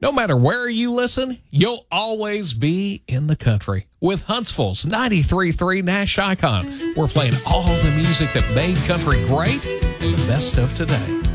No matter where you listen, you'll always be in the country. With Huntsville's 93.3 Nash Icon, we're playing all the music that made country great and the best of today.